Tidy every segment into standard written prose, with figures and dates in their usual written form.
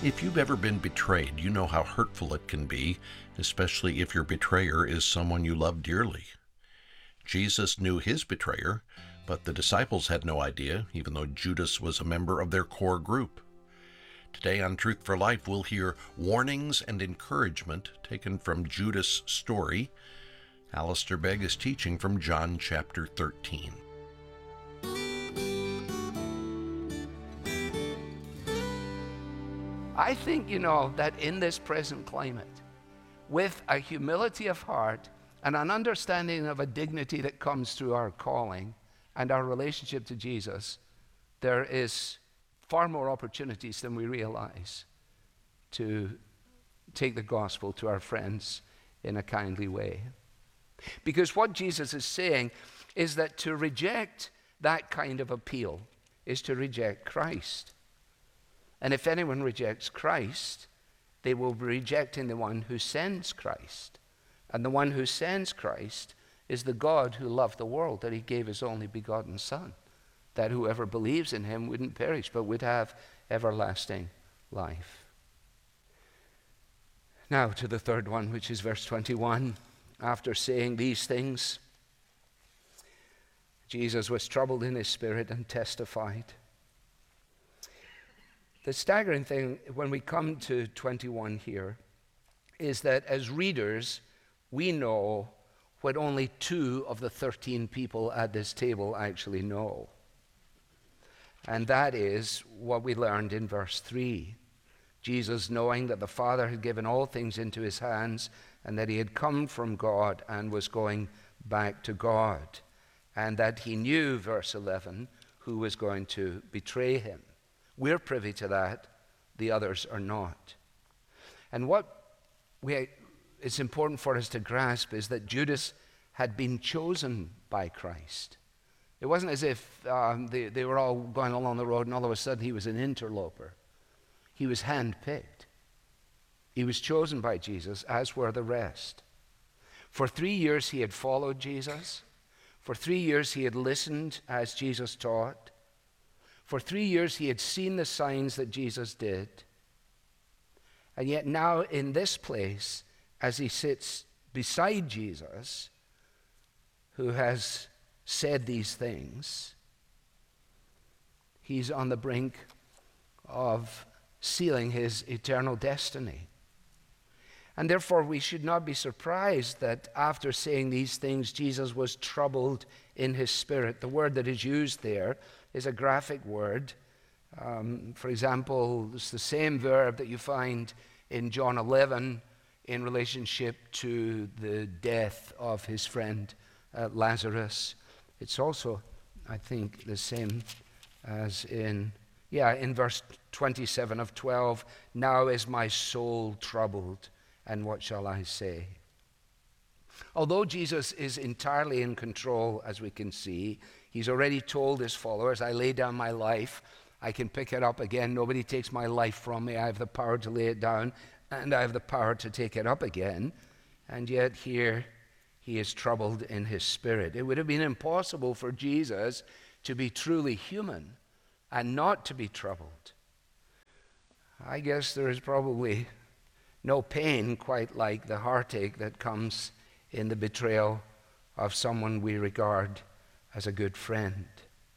If you've ever been betrayed, you know how hurtful it can be, especially if your betrayer is someone you love dearly. Jesus knew his betrayer, but the disciples had no idea, even though Judas was a member of their core group. Today on Truth for Life, we'll hear warnings and encouragement taken from Judas' story. Alistair Begg is teaching from John chapter 13. I think, that in this present climate, with a humility of heart and an understanding of a dignity that comes through our calling and our relationship to Jesus, there is far more opportunities than we realize to take the gospel to our friends in a kindly way. Because what Jesus is saying is that to reject that kind of appeal is to reject Christ. And if anyone rejects Christ, they will be rejecting the one who sends Christ. And the one who sends Christ is the God who loved the world, that he gave his only begotten Son, that whoever believes in him wouldn't perish, but would have everlasting life. Now to the third one, which is verse 21. After saying these things, Jesus was troubled in his spirit and testified. The staggering thing when we come to 21 here is that as readers, we know what only 2 of the 13 people at this table actually know. And that is what we learned in verse 3. Jesus, knowing that the Father had given all things into his hands and that he had come from God and was going back to God, and that he knew, verse 11, who was going to betray him. We're privy to that, the others are not. And what it's important for us to grasp is that Judas had been chosen by Christ. It wasn't as if they were all going along the road and all of a sudden he was an interloper. He was handpicked. He was chosen by Jesus, as were the rest. For 3 years he had followed Jesus. For 3 years he had listened as Jesus taught. For 3 years he had seen the signs that Jesus did. And yet now in this place, as he sits beside Jesus, who has said these things, he's on the brink of sealing his eternal destiny. And therefore we should not be surprised that after saying these things, Jesus was troubled in his spirit. The word that is used there is a graphic word. For example, it's the same verb that you find in John 11 in relationship to the death of his friend Lazarus. It's also, I think, the same as in verse 27 of 12. Now is my soul troubled, and what shall I say? Although Jesus is entirely in control, as we can see, he's already told his followers, I lay down my life, I can pick it up again. Nobody takes my life from me. I have the power to lay it down, and I have the power to take it up again. And yet here he is troubled in his spirit. It would have been impossible for Jesus to be truly human and not to be troubled. I guess there is probably no pain quite like the heartache that comes in the betrayal of someone we regard as a good friend.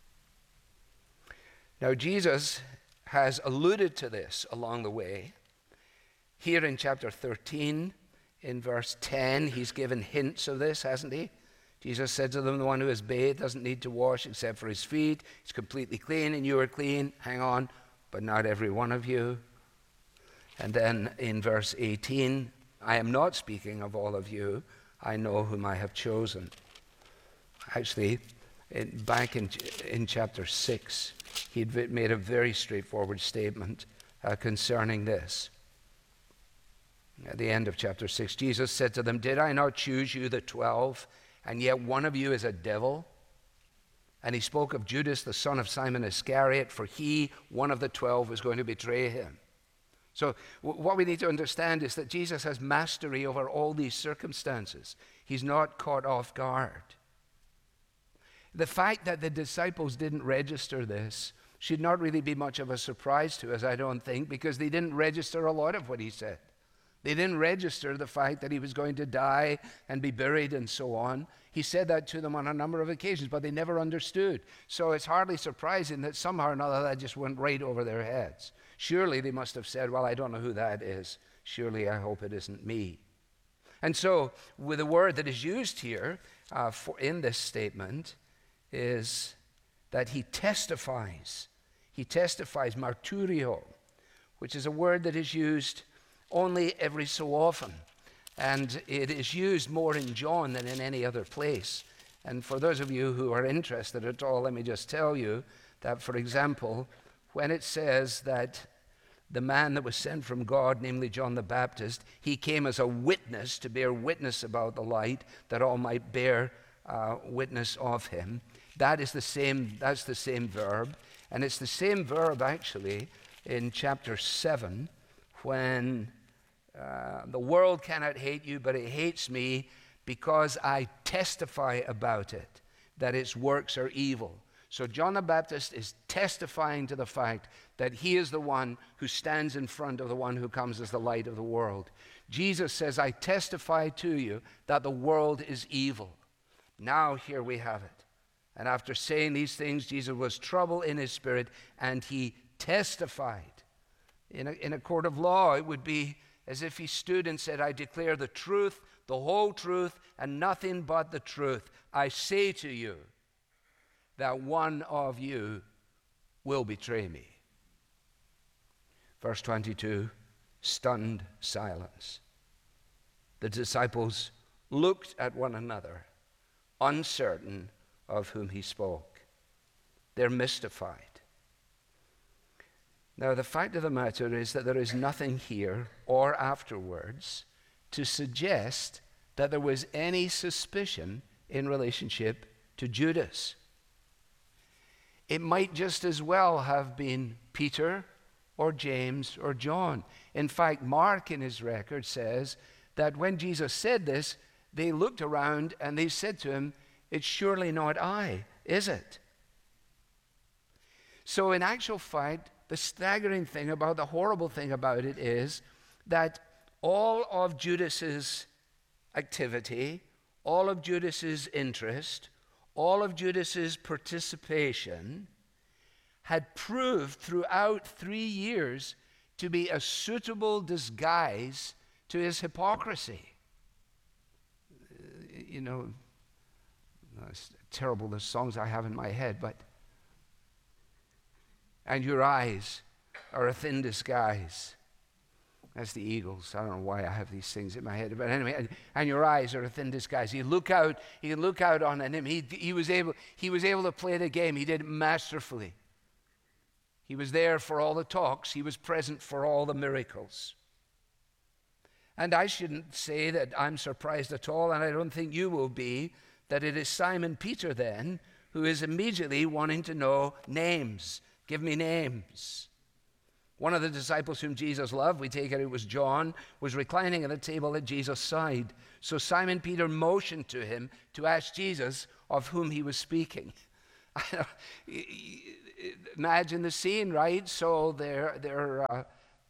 Now, Jesus has alluded to this along the way. Here in chapter 13, in verse 10, he's given hints of this, hasn't he? Jesus said to them, the one who is bathed doesn't need to wash except for his feet. He's completely clean, and you are clean. Hang on, but not every one of you. And then in verse 18, I am not speaking of all of you. I know whom I have chosen. Actually, back in chapter 6, he'd made a very straightforward statement concerning this. At the end of chapter 6, Jesus said to them, did I not choose you, the 12, and yet one of you is a devil? And he spoke of Judas, the son of Simon Iscariot, for he, one of the 12, was going to betray him. So what we need to understand is that Jesus has mastery over all these circumstances. He's not caught off guard. The fact that the disciples didn't register this should not really be much of a surprise to us, I don't think, because they didn't register a lot of what he said. They didn't register the fact that he was going to die and be buried and so on. He said that to them on a number of occasions, but they never understood. So it's hardly surprising that somehow or another that just went right over their heads. Surely they must have said, well, I don't know who that is. Surely I hope it isn't me. And so with the word that is used here in this statement is that he testifies. He testifies, marturio, which is a word that is used only every so often. And it is used more in John than in any other place. And for those of you who are interested at all, let me just tell you that, for example, when it says that the man that was sent from God, namely John the Baptist, he came as a witness to bear witness about the light, that all might bear witness of him. That's the same verb. And it's the same verb, actually, in chapter 7, when the world cannot hate you, but it hates me because I testify about it, that its works are evil. So John the Baptist is testifying to the fact that he is the one who stands in front of the one who comes as the light of the world. Jesus says, I testify to you that the world is evil. Now here we have it. And after saying these things, Jesus was troubled in his spirit, and he testified. In a court of law, it would be as if he stood and said, I declare the truth, the whole truth, and nothing but the truth. I say to you that one of you will betray me. Verse 22, stunned silence. The disciples looked at one another, uncertain of whom he spoke. They're mystified. Now, the fact of the matter is that there is nothing here or afterwards to suggest that there was any suspicion in relationship to Judas. It might just as well have been Peter or James or John. In fact, Mark in his record says that when Jesus said this, they looked around and they said to him, it's surely not I, is it? So in actual fact, the staggering thing about, the horrible thing about it is that all of Judas's activity, all of Judas's interest, all of Judas's participation had proved throughout 3 years to be a suitable disguise to his hypocrisy. You know, it's terrible, the songs I have in my head, but and your eyes are a thin disguise. That's the Eagles. I don't know why I have these things in my head, but anyway, and your eyes are a thin disguise. You can look out on him. He was able to play the game. He did it masterfully. He was there for all the talks. He was present for all the miracles. And I shouldn't say that I'm surprised at all, and I don't think you will be, that it is Simon Peter then who is immediately wanting to know names. Give me names. One of the disciples whom Jesus loved, we take it was John, was reclining at a table at Jesus' side. So Simon Peter motioned to him to ask Jesus of whom he was speaking. Imagine the scene, right? So they're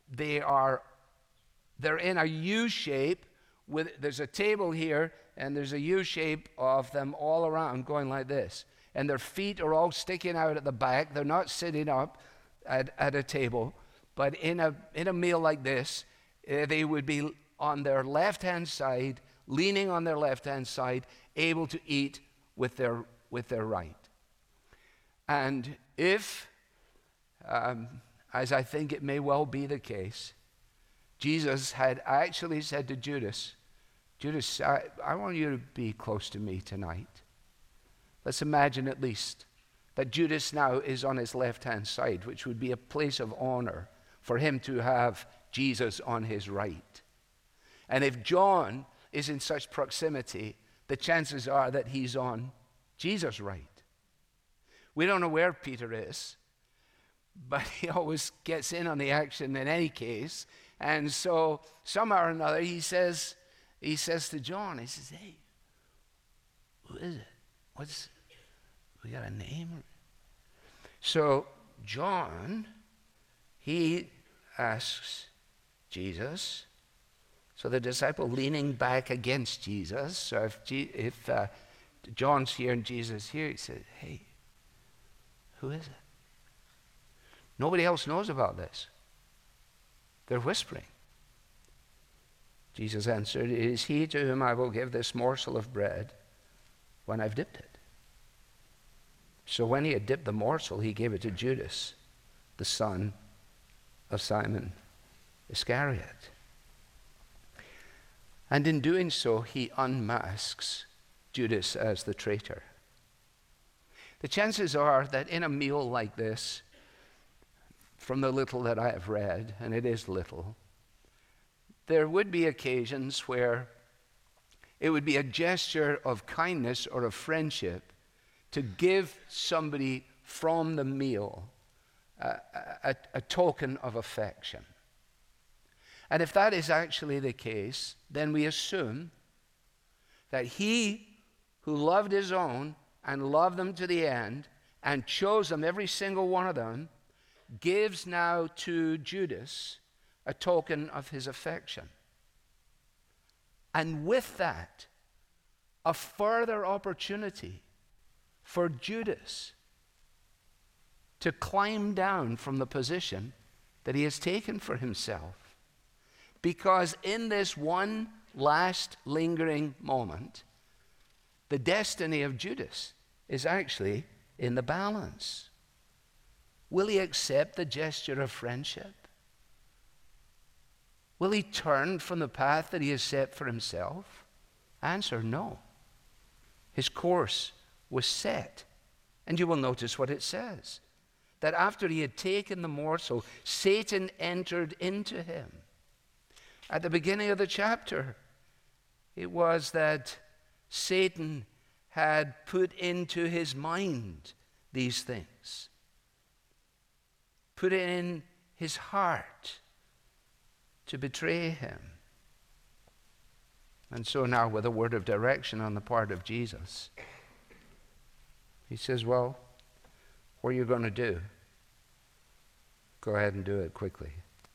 in a U shape. There's a table here, and there's a U shape of them all around going like this. And their feet are all sticking out at the back. They're not sitting up at a table. But in a meal like this, they would be on their left-hand side, leaning on their left-hand side, able to eat with their right. And if, as I think it may well be the case, Jesus had actually said to Judas, I want you to be close to me tonight. Let's imagine at least that Judas now is on his left-hand side, which would be a place of honor for him to have Jesus on his right. And if John is in such proximity, the chances are that he's on Jesus' right. We don't know where Peter is, but he always gets in on the action in any case. And so somehow or another he says to John, he says, hey, who is it? We got a name? So John, he asks Jesus. So the disciple leaning back against Jesus. So if John's here and Jesus here, he said, hey, who is it? Nobody else knows about this. They're whispering. Jesus answered, it is he to whom I will give this morsel of bread when I've dipped it. So when he had dipped the morsel, he gave it to Judas, the son of Simon Iscariot. And in doing so, he unmasks Judas as the traitor. The chances are that in a meal like this, from the little that I have read, and it is little, there would be occasions where it would be a gesture of kindness or of friendship to give somebody from the meal a token of affection. And if that is actually the case, then we assume that he who loved his own and loved them to the end and chose them, every single one of them, gives now to Judas a token of his affection. And with that, a further opportunity for Judas to climb down from the position that he has taken for himself. Because in this one last lingering moment, the destiny of Judas is actually in the balance. Will he accept the gesture of friendship? Will he turn from the path that he has set for himself? Answer, no. His course was set. And you will notice what it says. That after he had taken the morsel, Satan entered into him. At the beginning of the chapter, it was that Satan had put into his mind these things. Put it in his heart to betray him. And so now, with a word of direction on the part of Jesus, he says, well, what are you going to do? Go ahead and do it quickly.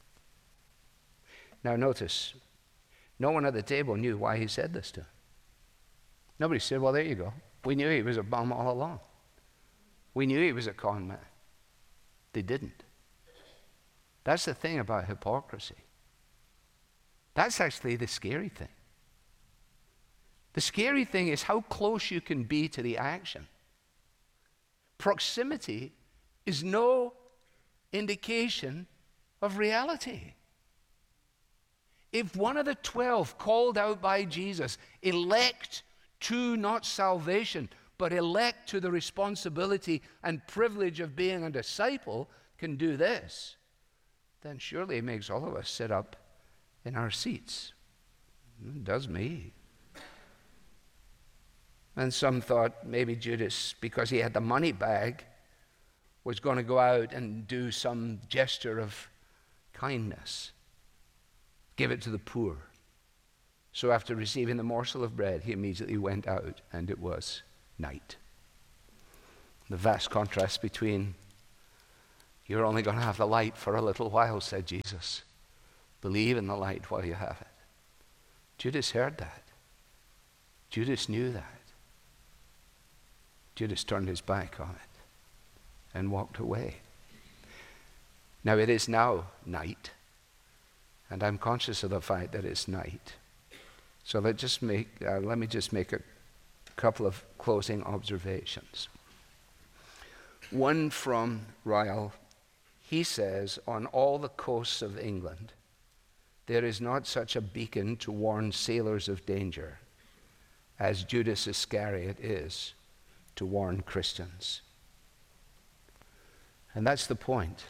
Now notice, no one at the table knew why he said this to him. Nobody said, well, there you go. We knew he was a bum all along. We knew he was a con man. They didn't. That's the thing about hypocrisy. That's actually the scary thing. The scary thing is how close you can be to the action. Proximity is no indication of reality. If one of the 12 called out by Jesus, elect to not salvation, but elect to the responsibility and privilege of being a disciple, can do this, then surely it makes all of us sit up in our seats. It does me. And some thought maybe Judas, because he had the money bag, was going to go out and do some gesture of kindness. Give it to the poor. So after receiving the morsel of bread, he immediately went out, and it was night. The vast contrast between, you're only going to have the light for a little while, said Jesus. Believe in the light while you have it. Judas heard that. Judas knew that. Judas turned his back on it and walked away. Now it is now night, and I'm conscious of the fact that it's night. So let me just make a couple of closing observations. One from Ryle. He says, on all the coasts of England, there is not such a beacon to warn sailors of danger as Judas Iscariot is to warn Christians. And that's the point.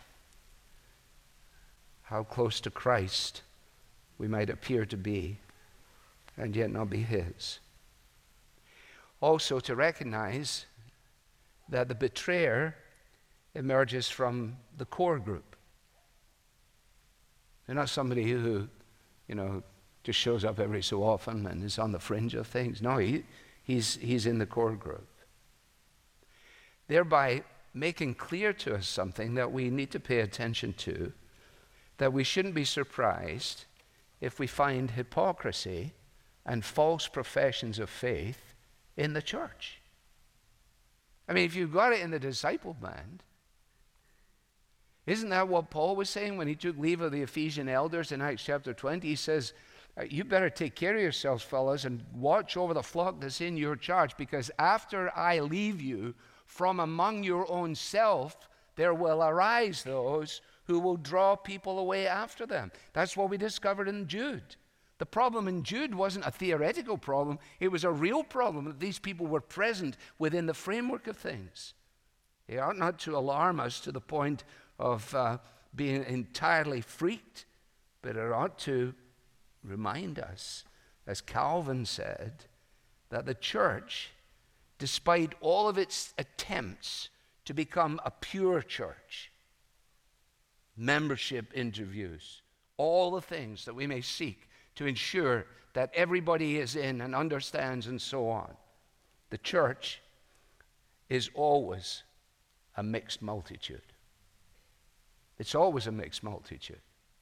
How close to Christ we might appear to be and yet not be his. Also to recognize that the betrayer emerges from the core group. They're not somebody who, just shows up every so often and is on the fringe of things. No, he's in the core group. Thereby making clear to us something that we need to pay attention to, that we shouldn't be surprised if we find hypocrisy and false professions of faith in the church. I mean, if you've got it in the disciple band, isn't that what Paul was saying when he took leave of the Ephesian elders in Acts chapter 20? He says, you better take care of yourselves, fellas, and watch over the flock that's in your charge, because after I leave you, from among your own self, there will arise those who will draw people away after them. That's what we discovered in Jude. The problem in Jude wasn't a theoretical problem. It was a real problem that these people were present within the framework of things. It ought not to alarm us to the point of being entirely freaked, but it ought to remind us, as Calvin said, that the church, despite all of its attempts to become a pure church, membership interviews, all the things that we may seek to ensure that everybody is in and understands and so on, the church is always a mixed multitude. It's always a mixed multitude.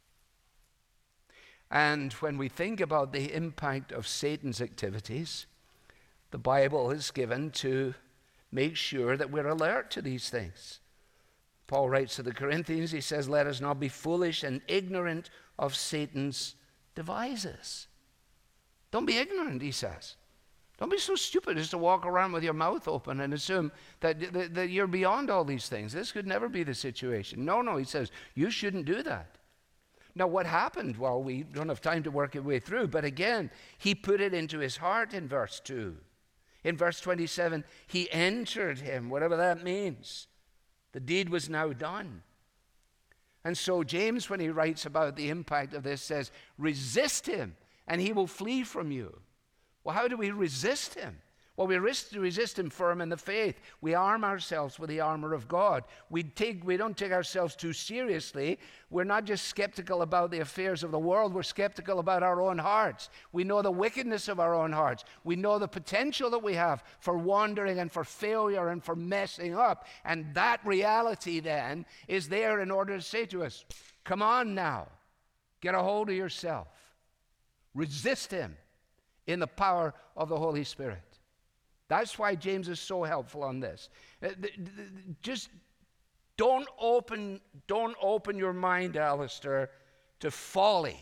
And when we think about the impact of Satan's activities, the Bible is given to make sure that we're alert to these things. Paul writes to the Corinthians, he says, let us not be foolish and ignorant of Satan's devices. Don't be ignorant, he says. Don't be so stupid as to walk around with your mouth open and assume that you're beyond all these things. This could never be the situation. No, he says, you shouldn't do that. Now, what happened? Well, we don't have time to work our way through, but again, he put it into his heart in verse 2. In verse 27, he entered him, whatever that means. The deed was now done. And so James, when he writes about the impact of this, says, resist him, and he will flee from you. Well, how do we resist him? Well, we resist him firm in the faith. We arm ourselves with the armor of God. We don't take ourselves too seriously. We're not just skeptical about the affairs of the world. We're skeptical about our own hearts. We know the wickedness of our own hearts. We know the potential that we have for wandering and for failure and for messing up. And that reality then is there in order to say to us, come on now, get a hold of yourself. Resist him in the power of the Holy Spirit. That's why James is so helpful on this. Just don't open your mind, Alistair, to folly,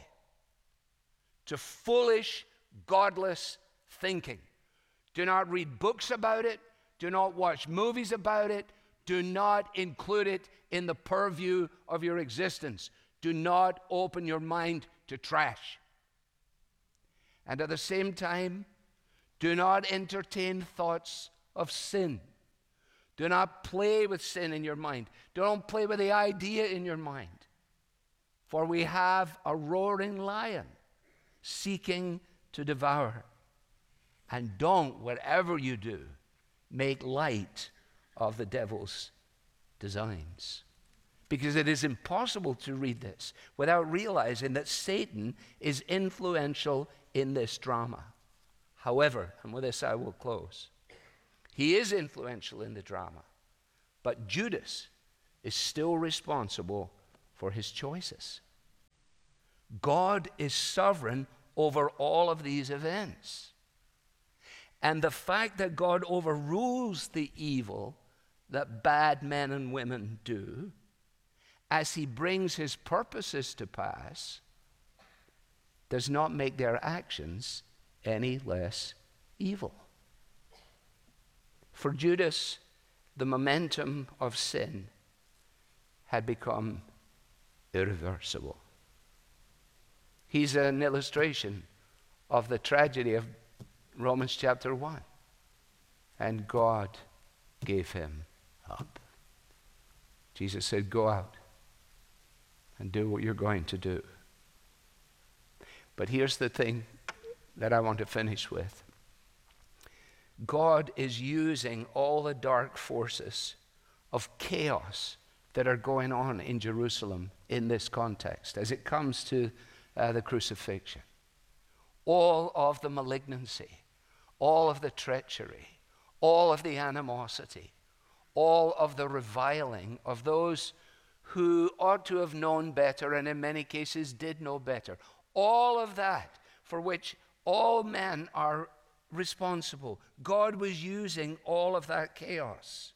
to foolish, godless thinking. Do not read books about it. Do not watch movies about it. Do not include it in the purview of your existence. Do not open your mind to trash. And at the same time, do not entertain thoughts of sin. Do not play with sin in your mind. Don't play with the idea in your mind. For we have a roaring lion seeking to devour. And don't, whatever you do, make light of the devil's designs. Because it is impossible to read this without realizing that Satan is influential in this drama. However, and with this I will close, he is influential in the drama, but Judas is still responsible for his choices. God is sovereign over all of these events. And the fact that God overrules the evil that bad men and women do as he brings his purposes to pass does not make their actions any less evil. For Judas, the momentum of sin had become irreversible. He's an illustration of the tragedy of Romans chapter 1. And God gave him up. Jesus said, go out and do what you're going to do. But here's the thing that I want to finish with. God is using all the dark forces of chaos that are going on in Jerusalem in this context as it comes to the crucifixion. All of the malignancy, all of the treachery, all of the animosity, all of the reviling of those who ought to have known better and in many cases did know better. All of that for which all men are responsible. God was using all of that chaos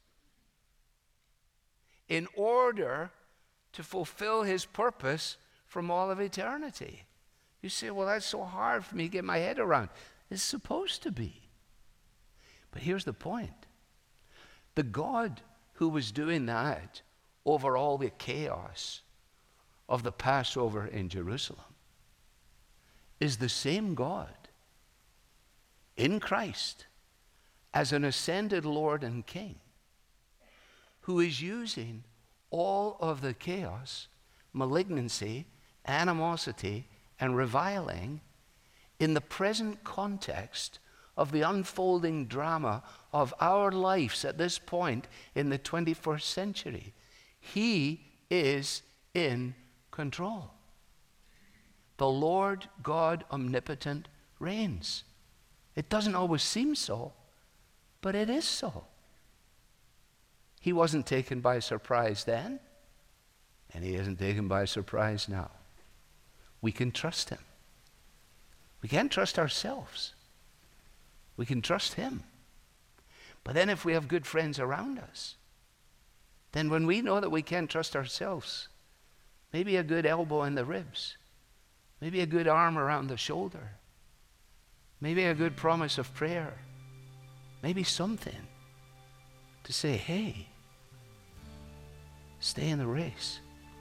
in order to fulfill his purpose from all of eternity. You say, well, that's so hard for me to get my head around. It's supposed to be. But here's the point. The God who was doing that over all the chaos of the Passover in Jerusalem is the same God in Christ as an ascended Lord and King who is using all of the chaos, malignancy, animosity, and reviling in the present context of the unfolding drama of our lives at this point in the 21st century. He is in control. The Lord God omnipotent reigns. It doesn't always seem so, but it is so. He wasn't taken by surprise then, and he isn't taken by surprise now. We can trust him. We can't trust ourselves. We can trust him. But then if we have good friends around us, then when we know that we can't trust ourselves, maybe a good elbow in the ribs, maybe a good arm around the shoulder, maybe a good promise of prayer, maybe something to say, hey, stay in the race.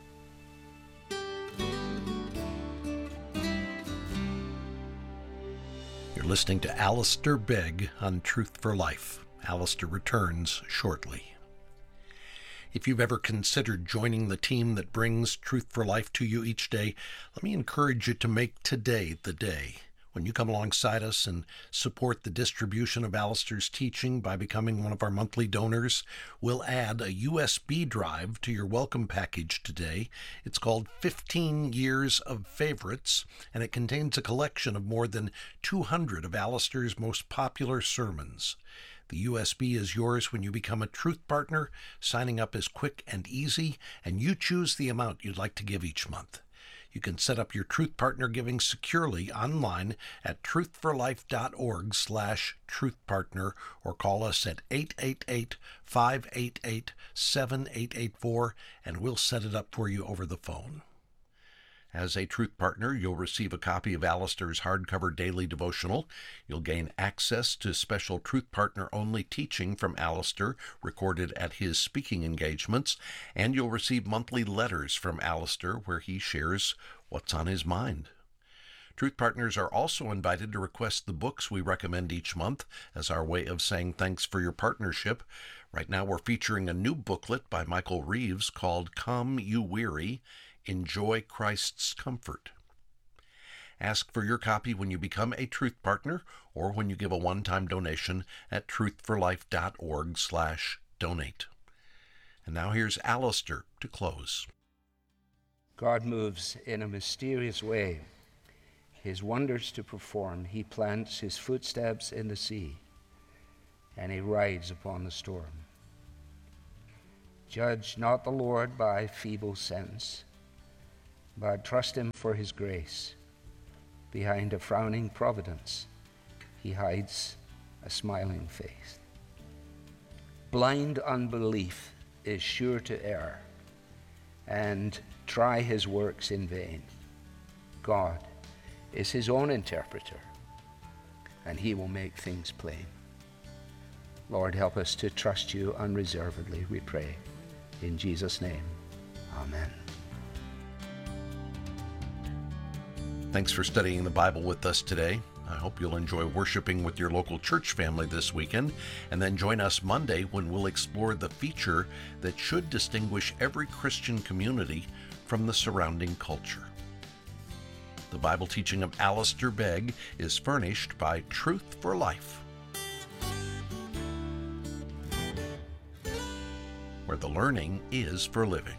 You're listening to Alistair Begg on Truth for Life. Alistair returns shortly. If you've ever considered joining the team that brings Truth for Life to you each day, let me encourage you to make today the day when you come alongside us and support the distribution of Alistair's teaching by becoming one of our monthly donors. We'll add a USB drive to your welcome package today. It's called 15 Years of Favorites, and it contains a collection of more than 200 of Alistair's most popular sermons. The USB is yours when you become a Truth Partner. Signing up is quick and easy, and you choose the amount you'd like to give each month. You can set up your Truth Partner giving securely online at truthforlife.org/truthpartner or call us at 888-588-7884 and we'll set it up for you over the phone. As a Truth Partner, you'll receive a copy of Alistair's hardcover daily devotional. You'll gain access to special Truth Partner-only teaching from Alistair recorded at his speaking engagements, and you'll receive monthly letters from Alistair where he shares what's on his mind. Truth Partners are also invited to request the books we recommend each month as our way of saying thanks for your partnership. Right now we're featuring a new booklet by Michael Reeves called Come You Weary, Enjoy Christ's Comfort. Ask for your copy when you become a Truth Partner or when you give a one-time donation at truthforlife.org/donate. And now here's Alistair to close. God moves in a mysterious way, his wonders to perform. He plants his footsteps in the sea, and he rides upon the storm. Judge not the Lord by feeble sense, but trust him for his grace. Behind a frowning providence, he hides a smiling face. Blind unbelief is sure to err and try his works in vain. God is his own interpreter, and he will make things plain. Lord, help us to trust you unreservedly, we pray. In Jesus' name, amen. Thanks for studying the Bible with us today. I hope you'll enjoy worshiping with your local church family this weekend, and then join us Monday when we'll explore the feature that should distinguish every Christian community from the surrounding culture. The Bible teaching of Alistair Begg is furnished by Truth for Life, where the learning is for living.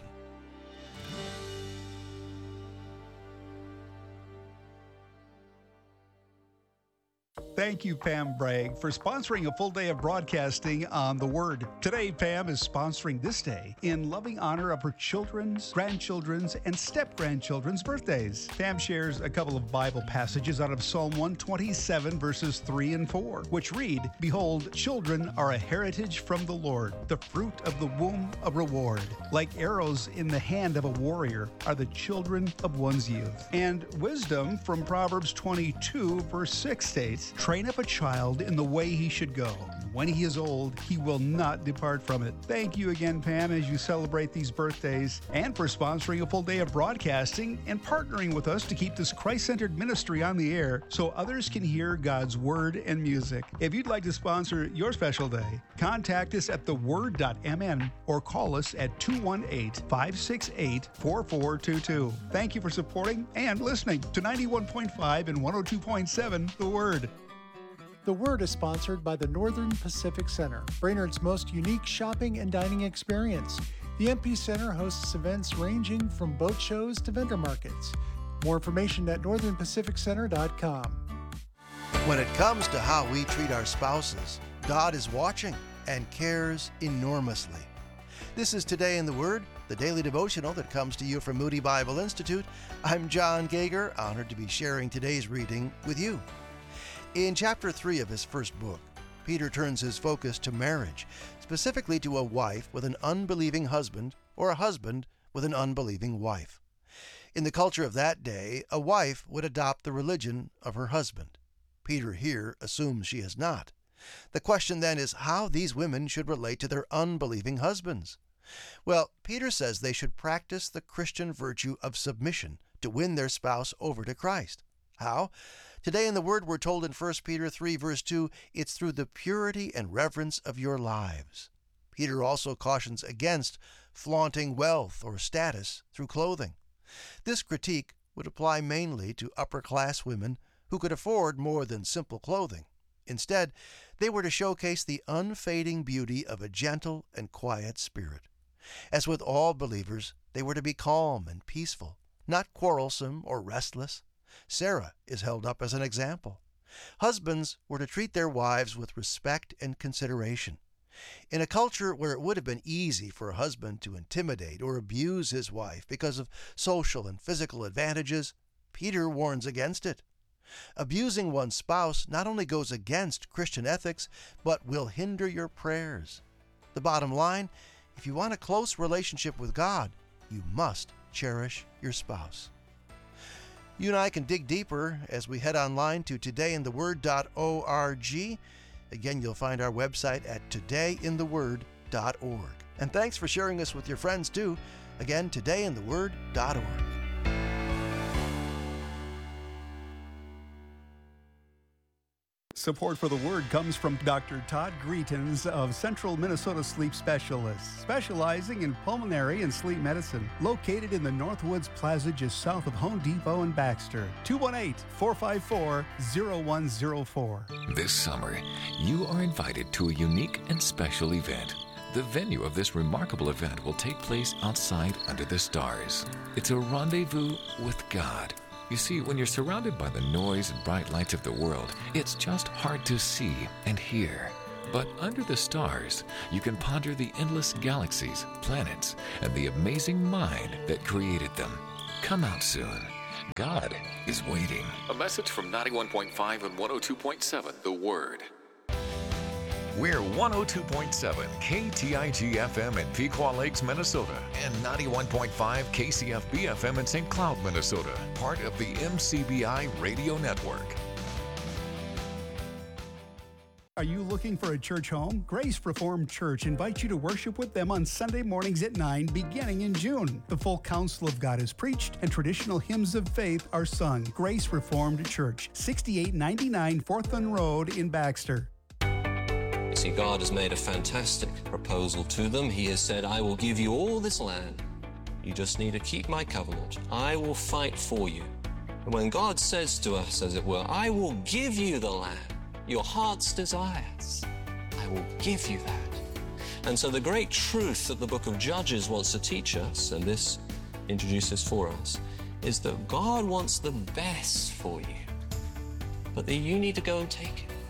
Thank you, Pam Bragg, for sponsoring a full day of broadcasting on The Word. Today, Pam is sponsoring this day in loving honor of her children's, grandchildren's, and step-grandchildren's birthdays. Pam shares a couple of Bible passages out of Psalm 127, verses 3 and 4, which read, "Behold, children are a heritage from the Lord, the fruit of the womb a reward. Like arrows in the hand of a warrior are the children of one's youth." And wisdom from Proverbs 22, verse 6 states, "Train up a child in the way he should go. When he is old, he will not depart from it." Thank you again, Pam, as you celebrate these birthdays, and for sponsoring a full day of broadcasting and partnering with us to keep this Christ-centered ministry on the air so others can hear God's Word and music. If you'd like to sponsor your special day, contact us at theword.mn or call us at 218-568-4422. Thank you for supporting and listening to 91.5 and 102.7 The Word. The Word is sponsored by the Northern Pacific Center, Brainerd's most unique shopping and dining experience. The MP Center hosts events ranging from boat shows to vendor markets. More information at northernpacificcenter.com. When it comes to how we treat our spouses, God is watching and cares enormously. This is Today in the Word, the daily devotional that comes to you from Moody Bible Institute. I'm John Gager, honored to be sharing today's reading with you. In chapter 3 of his first book, Peter turns his focus to marriage, specifically to a wife with an unbelieving husband or a husband with an unbelieving wife. In the culture of that day, a wife would adopt the religion of her husband. Peter here assumes she has not. The question then is how these women should relate to their unbelieving husbands. Well, Peter says they should practice the Christian virtue of submission to win their spouse over to Christ. How? Today in the Word we're told in 1 Peter 3 verse 2, it's through the purity and reverence of your lives. Peter also cautions against flaunting wealth or status through clothing. This critique would apply mainly to upper-class women who could afford more than simple clothing. Instead, they were to showcase the unfading beauty of a gentle and quiet spirit. As with all believers, they were to be calm and peaceful, not quarrelsome or restless. Sarah is held up as an example. Husbands were to treat their wives with respect and consideration. In a culture where it would have been easy for a husband to intimidate or abuse his wife because of social and physical advantages, Peter warns against it. Abusing one's spouse not only goes against Christian ethics, but will hinder your prayers. The bottom line, if you want a close relationship with God, you must cherish your spouse. You and I can dig deeper as we head online to todayintheword.org. Again, you'll find our website at todayintheword.org. And thanks for sharing us with your friends too. Again, todayintheword.org. Support for the Word comes from Dr. Todd Greetens of Central Minnesota Sleep Specialists, specializing in pulmonary and sleep medicine. Located in the Northwoods Plaza just south of Home Depot and Baxter. 218-454-0104. This summer, you are invited to a unique and special event. The venue of this remarkable event will take place outside under the stars. It's a rendezvous with God. You see, when you're surrounded by the noise and bright lights of the world, it's just hard to see and hear. But under the stars, you can ponder the endless galaxies, planets, and the amazing mind that created them. Come out soon. God is waiting. A message from 91.5 and 102.7, The Word. We're 102.7 KTIG FM in Pequot Lakes, Minnesota, and 91.5 KCFB FM in St. Cloud, Minnesota, part of the MCBI Radio Network. Are you looking for a church home? Grace Reformed Church invites you to worship with them on Sunday mornings at 9 beginning in June. The full counsel of God is preached and traditional hymns of faith are sung. Grace Reformed Church, 6899 Forthland Road in Baxter. See, God has made a fantastic proposal to them. He has said, I will give you all this land. You just need to keep my covenant. I will fight for you. And when God says to us, as it were, I will give you the land, your heart's desires, I will give you that. And so the great truth that the book of Judges wants to teach us, and this introduces for us, is that God wants the best for you, but that you need to go and take it.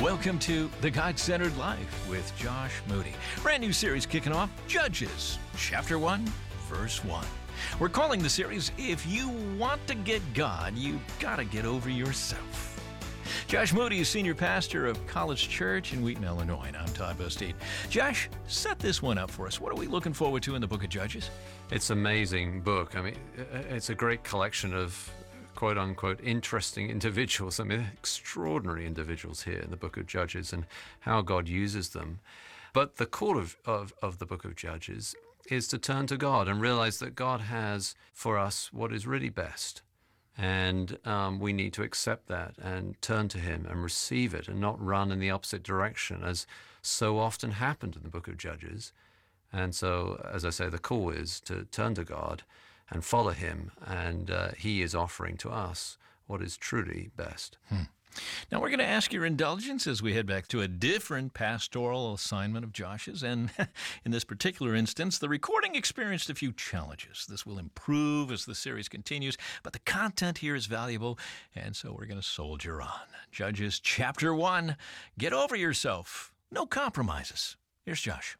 Welcome to The God-Centered Life with Josh Moody. Brand new series kicking off, Judges, Chapter 1, Verse 1. We're calling the series, If You Want to Get God, You Gotta Get Over Yourself. Josh Moody is senior pastor of College Church in Wheaton, Illinois, and I'm Todd Bosteed. Josh, set this one up for us. What are we looking forward to in the book of Judges? It's an amazing book. I mean, it's a great collection of quote-unquote interesting individuals. I mean, extraordinary individuals here in the book of Judges and how God uses them. But the core of the book of Judges is to turn to God and realize that God has for us what is really best. And we need to accept that and turn to Him and receive it and not run in the opposite direction, as so often happened in the book of Judges. And so, as I say, the call is to turn to God and follow Him, and He is offering to us what is truly best. Now, we're going to ask your indulgence as we head back to a different pastoral assignment of Josh's. And in this particular instance, the recording experienced a few challenges. This will improve as the series continues, but the content here is valuable, and so we're going to soldier on. Judges Chapter 1, Get Over Yourself. No compromises. Here's Josh.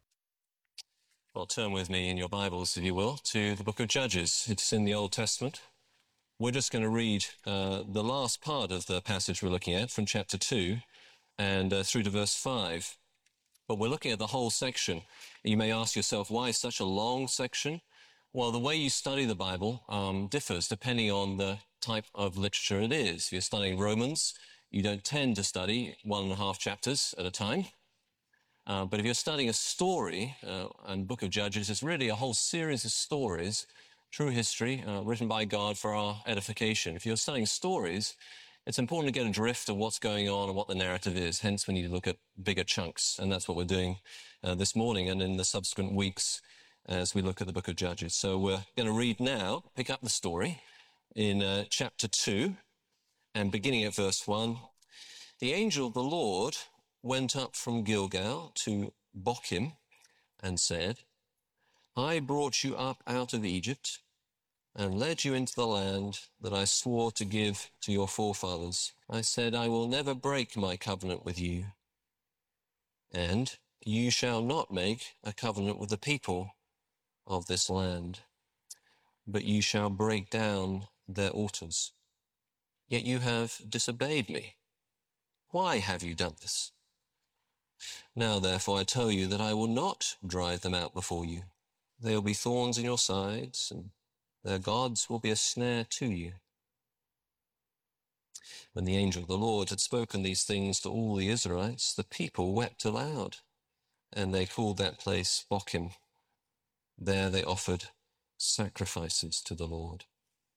Well, turn with me in your Bibles, if you will, to the book of Judges. It's in the Old Testament. We're just going to read the last part of the passage we're looking at from chapter 2 and through to verse 5. But we're looking at the whole section. You may ask yourself, why such a long section? Well, the way you study the Bible differs depending on the type of literature it is. If you're studying Romans, you don't tend to study 1.5 chapters at a time. But if you're studying a story, and Book of Judges is really a whole series of stories, true history, written by God for our edification. If you're studying stories, it's important to get a drift of what's going on and what the narrative is. Hence, we need to look at bigger chunks, and that's what we're doing this morning and in the subsequent weeks as we look at the book of Judges. So we're going to read now, pick up the story in chapter 2, and beginning at verse 1. The angel of the Lord went up from Gilgal to Bochim and said, I brought you up out of Egypt and led you into the land that I swore to give to your forefathers. I said, I will never break my covenant with you, and you shall not make a covenant with the people of this land, but you shall break down their altars. Yet you have disobeyed me. Why have you done this? Now, therefore, I tell you that I will not drive them out before you. There will be thorns in your sides, and their gods will be a snare to you. When the angel of the Lord had spoken these things to all the Israelites, the people wept aloud, and they called that place Bochim. There they offered sacrifices to the Lord.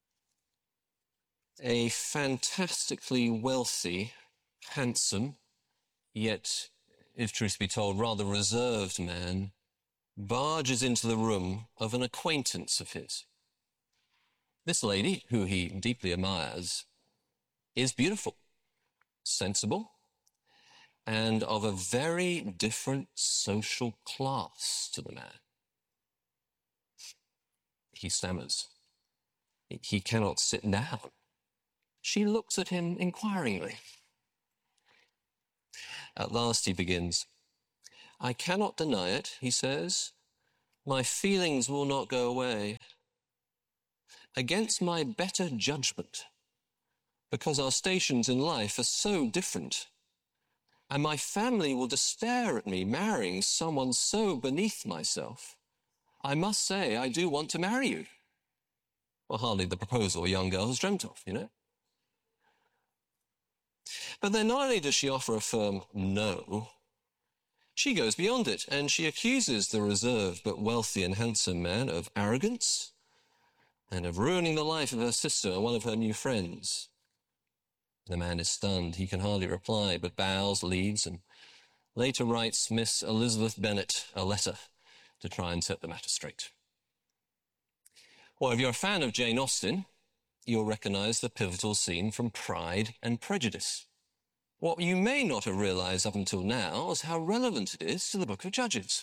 A fantastically wealthy, handsome, yet, if truth be told, rather reserved man barges into the room of an acquaintance of his. This lady, who he deeply admires, is beautiful, sensible, and of a very different social class to the man. He stammers. He cannot sit down. She looks at him inquiringly. At last he begins. I cannot deny it, he says. My feelings will not go away. Against my better judgment, because our stations in life are so different, and my family will despair at me marrying someone so beneath myself, I must say I do want to marry you. Well, hardly the proposal a young girl has dreamt of, you know. But then not only does she offer a firm no, she goes beyond it, and she accuses the reserved but wealthy and handsome man of arrogance and of ruining the life of her sister and one of her new friends. The man is stunned. He can hardly reply, but bows, leads, and later writes Miss Elizabeth Bennet a letter to try and set the matter straight. Well, if you're a fan of Jane Austen, you'll recognize the pivotal scene from Pride and Prejudice. What you may not have realized up until now is how relevant it is to the book of Judges.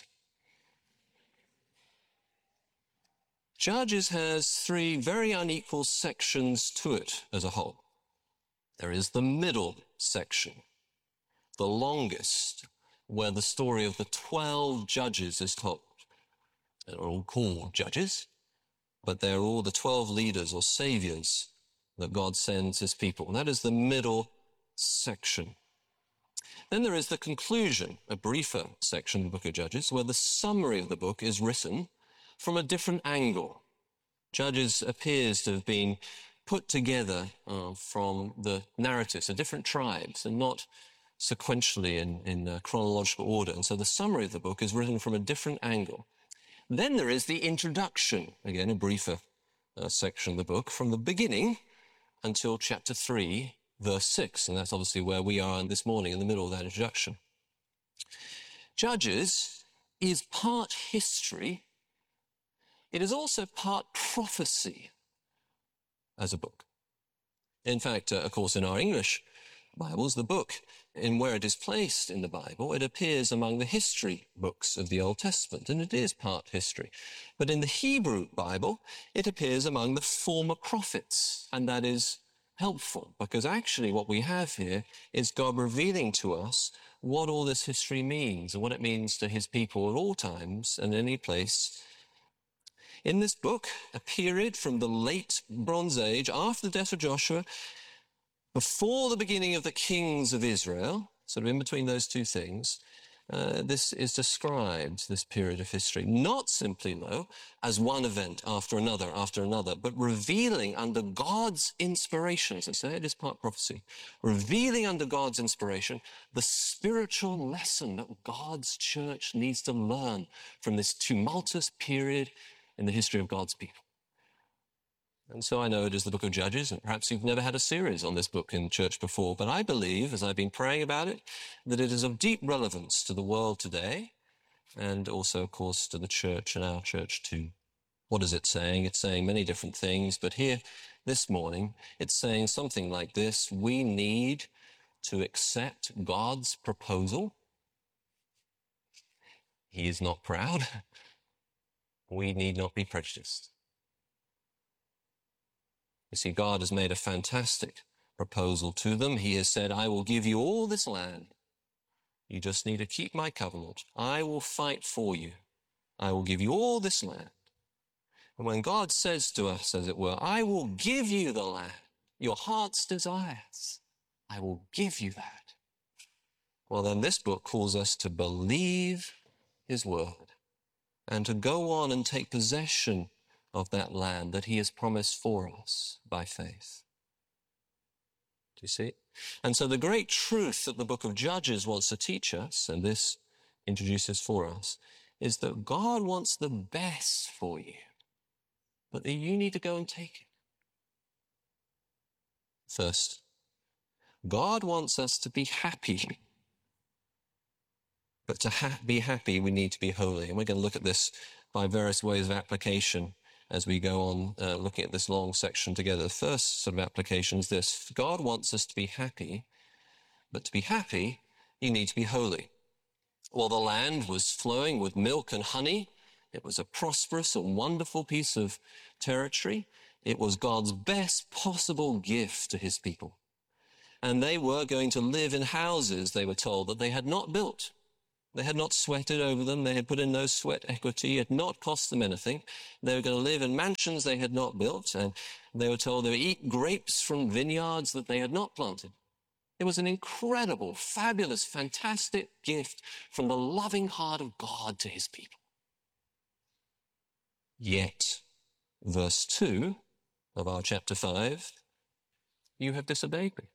Judges has 3 very unequal sections to it as a whole. There is the middle section, the longest, where the story of the 12 judges is told. They're all called judges, but they're all the 12 leaders or saviors that God sends his people. And that is the middle section. Then there is the conclusion, a briefer section of the book of Judges, where the summary of the book is written from a different angle. Judges appears to have been put together from the narratives of different tribes and not sequentially in chronological order. And so the summary of the book is written from a different angle. Then there is the introduction, again, a briefer section of the book, from the beginning until chapter 3, verse 6. And that's obviously where we are this morning, in the middle of that introduction. Judges is part history. It is also part prophecy as a book. In fact, of course, in our English Bibles, the book, in where it is placed in the Bible, it appears among the history books of the Old Testament, and it is part history. But in the Hebrew Bible, it appears among the former prophets, and that is helpful, because actually what we have here is God revealing to us what all this history means and what it means to his people at all times and any place. In this book, a period from the late Bronze Age, after the death of Joshua, before the beginning of the kings of Israel, sort of in between those two things, this is described, this period of history, not simply, though, as one event after another, but revealing under God's inspiration, as I say, it is part prophecy, revealing under God's inspiration the spiritual lesson that God's church needs to learn from this tumultuous period in the history of God's people. And so I know it is the book of Judges, and perhaps you've never had a series on this book in church before, but I believe, as I've been praying about it, that it is of deep relevance to the world today, and also, of course, to the church and our church too. What is it saying? It's saying many different things, but here this morning, it's saying something like this: we need to accept God's proposal. He is not proud. We need not be prejudiced. You see, God has made a fantastic proposal to them. He has said, I will give you all this land. You just need to keep my covenant. I will fight for you. I will give you all this land. And when God says to us, as it were, I will give you the land, your heart's desires, I will give you that. Well, then this book calls us to believe his word and to go on and take possession of that land that he has promised for us by faith. Do you see? And so the great truth that the book of Judges wants to teach us, and this introduces for us, is that God wants the best for you, but that you need to go and take it. First, God wants us to be happy. But to be happy, we need to be holy. And we're going to look at this by various ways of application as we go on looking at this long section together. The first sort of application is this: God wants us to be happy, but to be happy, you need to be holy. Well, the land was flowing with milk and honey. It was a prosperous and wonderful piece of territory. It was God's best possible gift to his people. And they were going to live in houses, they were told, that they had not built. They had not sweated over them. They had put in no sweat equity. It had not cost them anything. They were going to live in mansions they had not built, and they were told they would eat grapes from vineyards that they had not planted. It was an incredible, fabulous, fantastic gift from the loving heart of God to his people. Yet, verse 2 of our chapter 5, you have disobeyed me.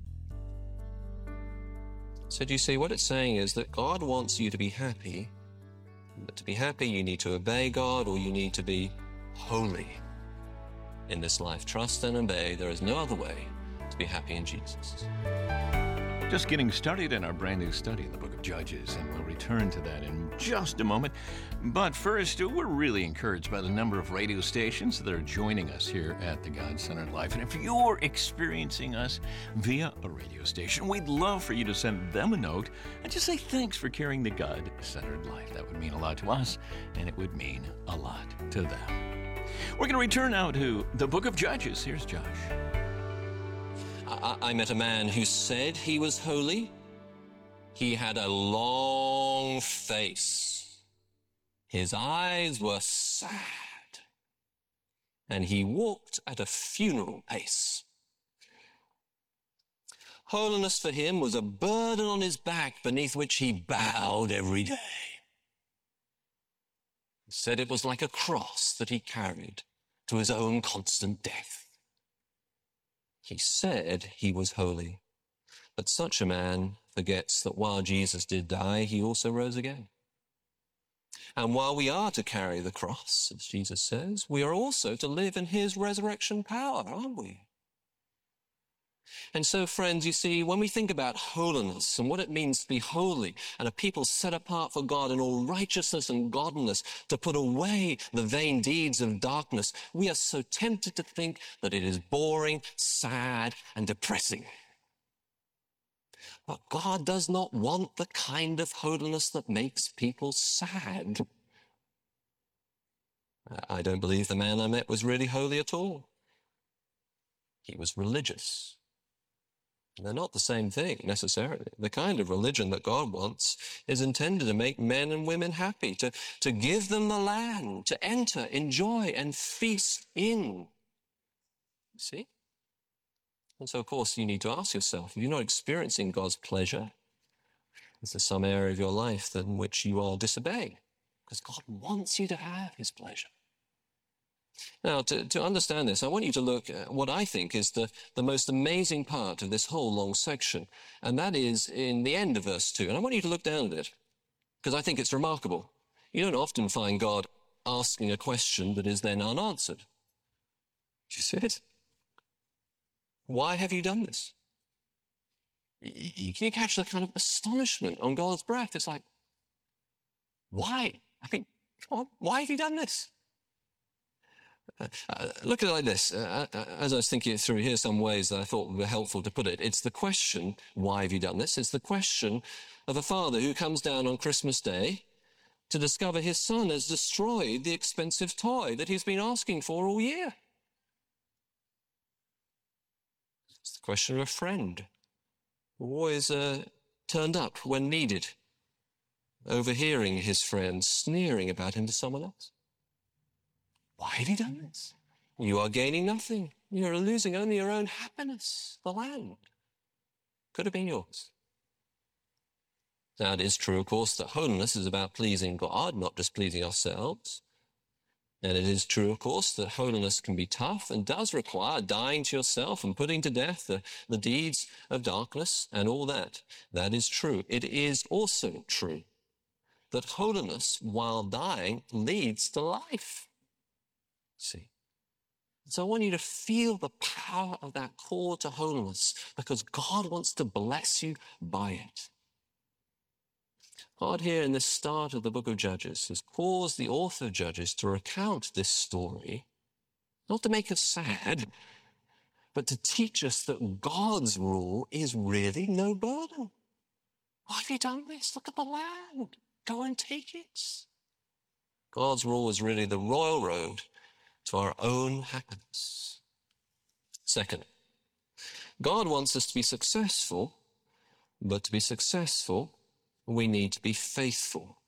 So do you see, what it's saying is that God wants you to be happy, but to be happy you need to obey God, or you need to be holy in this life. Trust and obey. There is no other way to be happy in Jesus. Just getting started in our brand new study in the book of Judges, and we'll return to that in just a moment. But first, we're really encouraged by the number of radio stations that are joining us here at the God-Centered Life. And if you're experiencing us via a radio station, we'd love for you to send them a note and just say thanks for carrying the God-Centered Life. That would mean a lot to us, and it would mean a lot to them. We're going to return now to the book of Judges. Here's Josh. I met a man who said he was holy, He had a long face. His eyes were sad. And he walked at a funeral pace. Holiness for him was a burden on his back beneath which he bowed every day. He said it was like a cross that he carried to his own constant death. He said he was holy, but such a man forgets that while Jesus did die, he also rose again. And while we are to carry the cross, as Jesus says, we are also to live in his resurrection power, aren't we? And so, friends, you see, when we think about holiness and what it means to be holy and a people set apart for God in all righteousness and godliness, to put away the vain deeds of darkness, we are so tempted to think that it is boring, sad, and depressing. But God does not want the kind of holiness that makes people sad. I don't believe the man I met was really holy at all. He was religious. They're not the same thing, necessarily. The kind of religion that God wants is intended to make men and women happy, to give them the land, to enter, enjoy, and feast in. See? And so, of course, you need to ask yourself, if you're not experiencing God's pleasure, is there some area of your life in which you are disobeying? Because God wants you to have his pleasure. Now, to understand this, I want you to look at what I think is the most amazing part of this whole long section, and that is in the end of verse 2. And I want you to look down at it, because I think it's remarkable. You don't often find God asking a question that is then unanswered. Do you see it? Why have you done this? You can catch the kind of astonishment on God's breath. It's like, why? I mean, come on, why have you done this? Look at it like this. As I was thinking it through, here's some ways that I thought were helpful to put it. It's the question, why have you done this? It's the question of a father who comes down on Christmas Day to discover his son has destroyed the expensive toy that he's been asking for all year. It's the question of a friend who always turned up when needed, overhearing his friend sneering about him to someone else. Why have you done this? You are gaining nothing. You're losing only your own happiness. The land could have been yours. Now, it is true, of course, that holiness is about pleasing God, not just pleasing ourselves. And it is true, of course, that holiness can be tough and does require dying to yourself and putting to death the deeds of darkness and all that. That is true. It is also true that holiness, while dying, leads to life. See? So I want you to feel the power of that call to holiness, because God wants to bless you by it. God here in the start of the book of Judges has caused the author of Judges to recount this story, not to make us sad, but to teach us that God's rule is really no burden. Why have you done this? Look at the land. Go and take it. God's rule is really the royal road to our own happiness. Second, God wants us to be successful, but to be successful, we need to be faithful.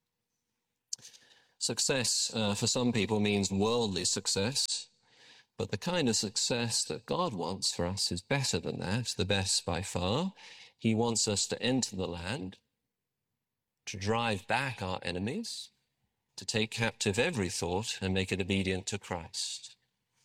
Success for some people means worldly success, but the kind of success that God wants for us is better than that, the best by far. He wants us to enter the land, to drive back our enemies, to take captive every thought and make it obedient to Christ.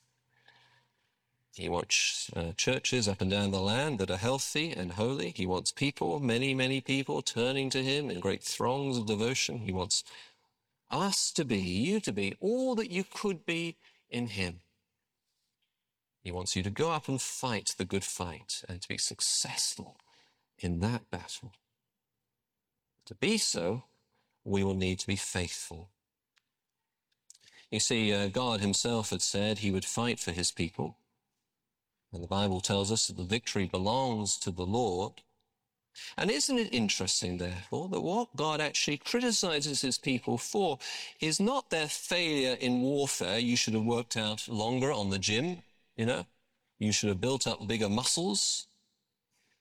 He wants churches up and down the land that are healthy and holy. He wants people, many, many people, turning to him in great throngs of devotion. He wants us to be, you to be, all that you could be in him. He wants you to go up and fight the good fight and to be successful in that battle. To be so, we will need to be faithful. You see, God himself had said he would fight for his people. And the Bible tells us that the victory belongs to the Lord. And isn't it interesting, therefore, that what God actually criticizes his people for is not their failure in warfare. You should have worked out longer on the gym, you should have built up bigger muscles.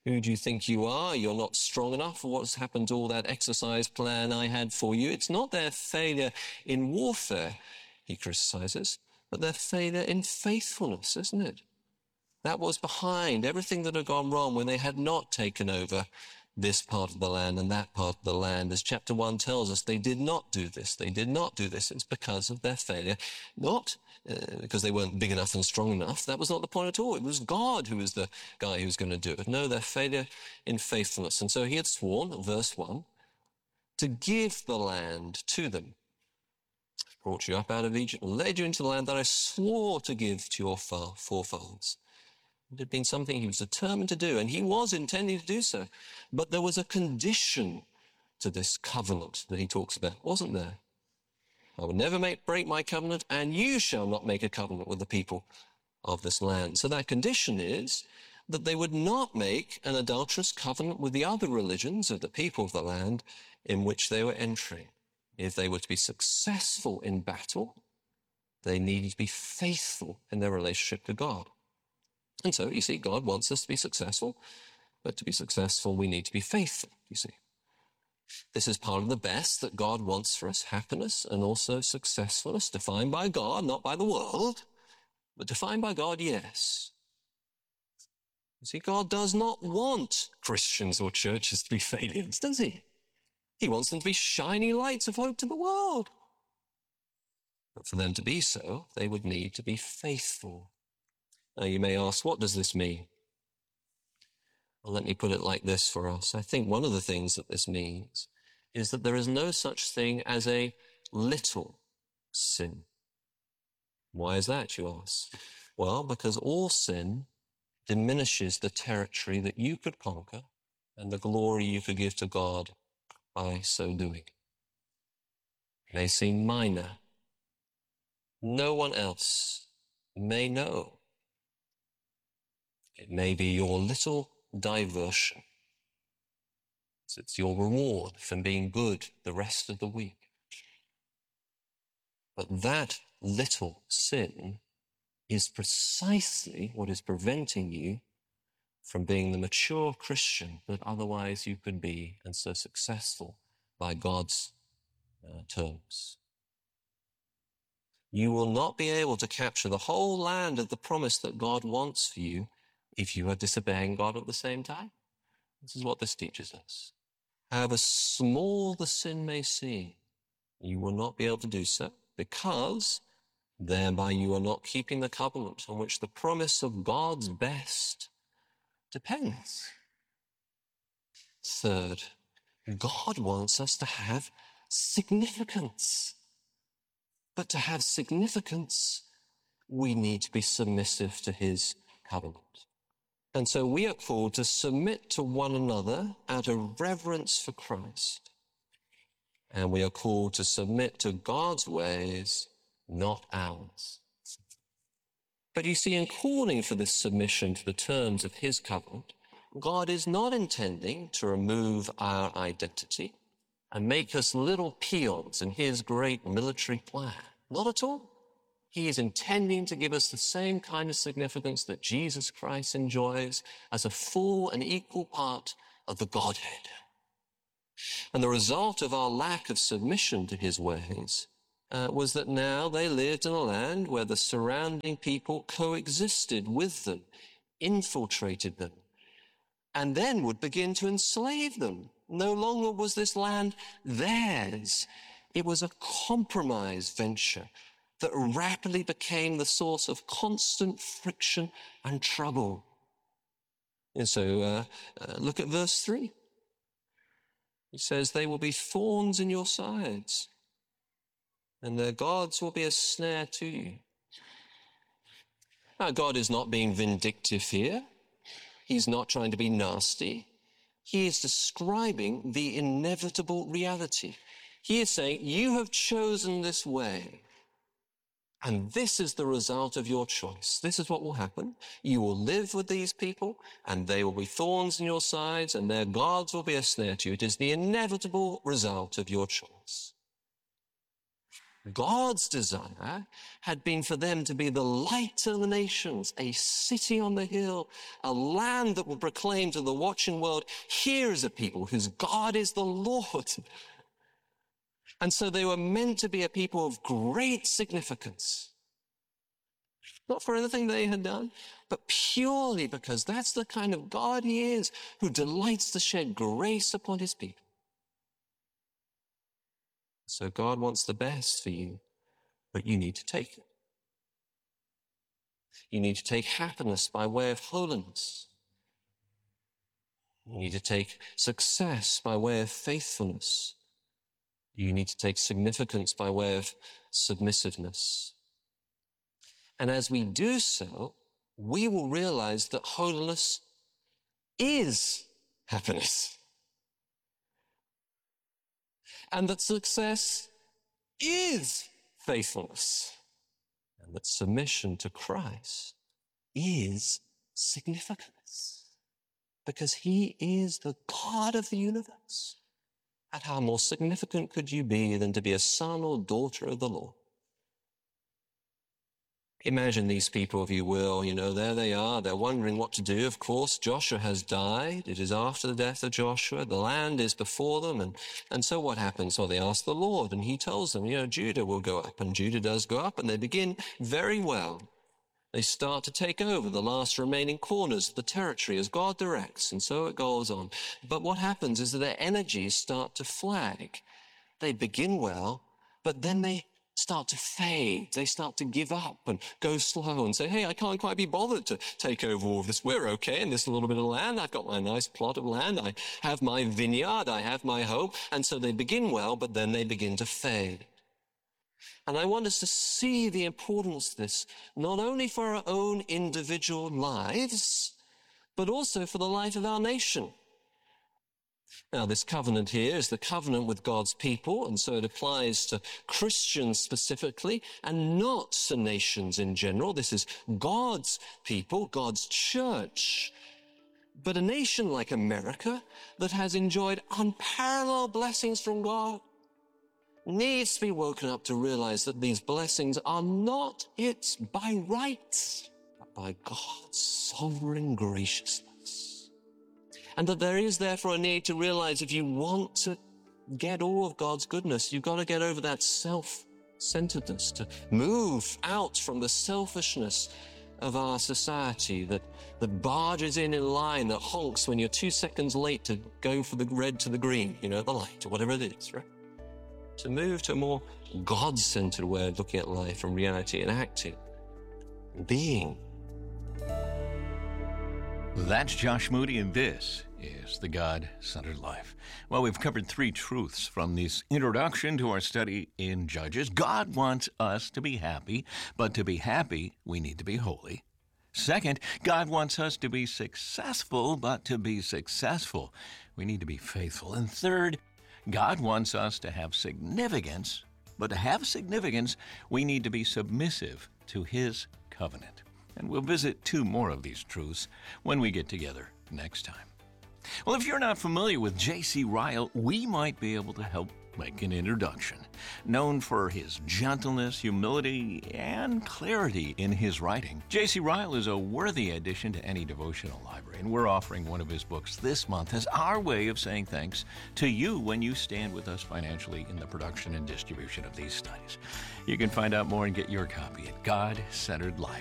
Who do you think you are? You're not strong enough. What's happened to all that exercise plan I had for you? It's not their failure in warfare, he criticizes, but their failure in faithfulness, isn't it? That was behind everything that had gone wrong when they had not taken over this part of the land and that part of the land. As chapter 1 tells us, they did not do this. They did not do this. It's because of their failure, not because they weren't big enough and strong enough. That was not the point at all. It was God who was the guy who was going to do it. No, their failure in faithfulness. And so he had sworn, verse 1, to give the land to them. I brought you up out of Egypt and led you into the land that I swore to give to your forefathers. It had been something he was determined to do, and he was intending to do so. But there was a condition to this covenant that he talks about, wasn't there? I will never break my covenant, and you shall not make a covenant with the people of this land. So that condition is that they would not make an adulterous covenant with the other religions of the people of the land in which they were entering. If they were to be successful in battle, they needed to be faithful in their relationship to God. And so, you see, God wants us to be successful, but to be successful, we need to be faithful, you see. This is part of the best that God wants for us, happiness and also successfulness, defined by God, not by the world, but defined by God, yes. You see, God does not want Christians or churches to be failures, does he? He wants them to be shining lights of hope to the world. But for them to be so, they would need to be faithful. Now, you may ask, what does this mean? Well, let me put it like this for us. I think one of the things that this means is that there is no such thing as a little sin. Why is that, you ask? Well, because all sin diminishes the territory that you could conquer and the glory you could give to God by so doing. It may seem minor. No one else may know. It may be your little diversion. It's your reward from being good the rest of the week. But that little sin is precisely what is preventing you from being the mature Christian that otherwise you could be, and so successful by God's terms. You will not be able to capture the whole land of the promise that God wants for you if you are disobeying God at the same time. This is what this teaches us. However small the sin may seem, you will not be able to do so, because thereby you are not keeping the covenant on which the promise of God's best depends. Third, God wants us to have significance. But to have significance, we need to be submissive to his covenant. And so we are called to submit to one another out of reverence for Christ. And we are called to submit to God's ways, not ours. But you see, in calling for this submission to the terms of his covenant, God is not intending to remove our identity and make us little peons in his great military plan. Not at all. He is intending to give us the same kind of significance that Jesus Christ enjoys as a full and equal part of the Godhead. And the result of our lack of submission to his ways was that now they lived in a land where the surrounding people coexisted with them, infiltrated them, and then would begin to enslave them. No longer was this land theirs. It was a compromise venture that rapidly became the source of constant friction and trouble. And so look at verse 3. He says, they will be thorns in your sides, and their gods will be a snare to you. Now, God is not being vindictive here. He's not trying to be nasty. He is describing the inevitable reality. He is saying, you have chosen this way, and this is the result of your choice. This is what will happen. You will live with these people, and they will be thorns in your sides, and their gods will be a snare to you. It is the inevitable result of your choice. God's desire had been for them to be the light of the nations, a city on the hill, a land that will proclaim to the watching world, here is a people whose God is the Lord. And so they were meant to be a people of great significance. Not for anything they had done, but purely because that's the kind of God he is, who delights to shed grace upon his people. So God wants the best for you, but you need to take it. You need to take happiness by way of holiness. You need to take success by way of faithfulness. You need to take significance by way of submissiveness. And as we do so, we will realize that holiness is happiness. And that success is faithfulness. And that submission to Christ is significance. Because he is the God of the universe. And how more significant could you be than to be a son or daughter of the Lord? Imagine these people, if you will, there they are. They're wondering what to do. Of course, Joshua has died. It is after the death of Joshua. The land is before them. And so what happens? Well, they ask the Lord, and he tells them, Judah will go up. And Judah does go up, and they begin very well. They start to take over the last remaining corners of the territory as God directs, and so it goes on. But what happens is that their energies start to flag. They begin well, but then they start to fade. They start to give up and go slow and say, hey, I can't quite be bothered to take over all of this. We're okay in this little bit of land. I've got my nice plot of land. I have my vineyard. I have my hope. And so they begin well, but then they begin to fade. And I want us to see the importance of this, not only for our own individual lives, but also for the life of our nation. Now, this covenant here is the covenant with God's people, and so it applies to Christians specifically, and not to nations in general. This is God's people, God's church. But a nation like America that has enjoyed unparalleled blessings from God needs to be woken up to realize that these blessings are not its by rights, but by God's sovereign graciousness. And that there is therefore a need to realize if you want to get all of God's goodness, you've got to get over that self-centeredness, to move out from the selfishness of our society that barges in line, that honks when you're 2 seconds late to go for the red to the green, the light, or whatever it is, right? To move to a more God-centered way of looking at life and reality and acting, and being. That's Josh Moody, and this is The God-Centered Life. Well, we've covered 3 truths from this introduction to our study in Judges. God wants us to be happy, but to be happy, we need to be holy. Second, God wants us to be successful, but to be successful, we need to be faithful. And third, God wants us to have significance, but to have significance, we need to be submissive to his covenant. And we'll visit 2 more of these truths when we get together next time. Well, if you're not familiar with J.C. Ryle, we might be able to help make an introduction. Known for his gentleness, humility, and clarity in his writing, J.C. Ryle is a worthy addition to any devotional library, and we're offering one of his books this month as our way of saying thanks to you when you stand with us financially in the production and distribution of these studies. You can find out more and get your copy at God-Centered Life.